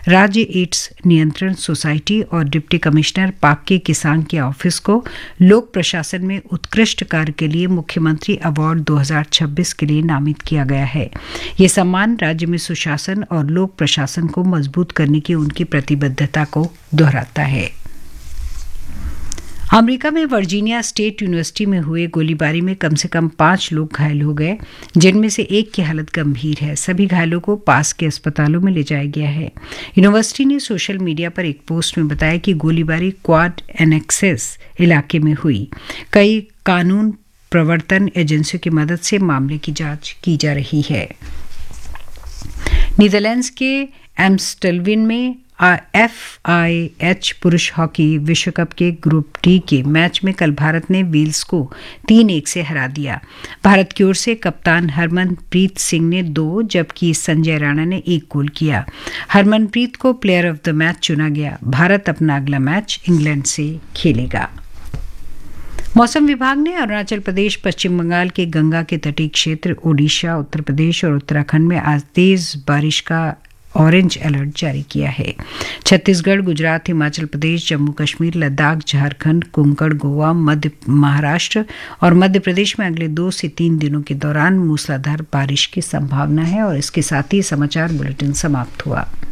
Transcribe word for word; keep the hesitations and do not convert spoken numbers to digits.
राज्य एड्स नियंत्रण सोसाइटी और डिप्टी कमिश्नर पाक्के किसान के ऑफिस को लोक प्रशासन में उत्कृष्ट कार्य के लिए मुख्यमंत्री अवार्ड दो हज़ार छब्बीस के लिए नामित किया गया है। ये सम्मान राज्य में सुशासन और लोक प्रशासन को मजबूत करने की उनकी प्रतिबद्धता को दोहराता है। अमेरिका में वर्जीनिया स्टेट यूनिवर्सिटी में हुए गोलीबारी में कम से कम पांच लोग घायल हो गए, जिनमें से एक की हालत गंभीर है। सभी घायलों को पास के अस्पतालों में ले जाया गया है। यूनिवर्सिटी ने सोशल मीडिया पर एक पोस्ट में बताया कि गोलीबारी क्वाड एनेक्सेस इलाके में हुई। कई कानून प्रवर्तन एजेंसियों की मदद से मामले की जांच की जा रही है। नीदरलैंड्स के एम्स्टलविन में एफ आई एच पुरुष हॉकी विश्व कप के ग्रुप डी के मैच में कल भारत ने वेल्स को तीन एक से हरा दिया। भारत की ओर से कप्तान हरमनप्रीत सिंह ने दो जबकि संजय राणा ने एक गोल किया। हरमनप्रीत को प्लेयर ऑफ द मैच चुना गया। भारत अपना अगला मैच इंग्लैंड से खेलेगा। मौसम विभाग ने अरुणाचल प्रदेश, पश्चिम बंगाल के गंगा के तटीय क्षेत्र, ओडिशा, उत्तर प्रदेश और उत्तराखंड में आज तेज बारिश का ऑरेंज अलर्ट जारी किया है। छत्तीसगढ़, गुजरात, हिमाचल प्रदेश, जम्मू कश्मीर, लद्दाख, झारखंड, कोंकण, गोवा, मध्य महाराष्ट्र और मध्य प्रदेश में अगले दो से तीन दिनों के दौरान मूसलाधार बारिश की संभावना है। और इसके साथ ही समाचार बुलेटिन समाप्त हुआ।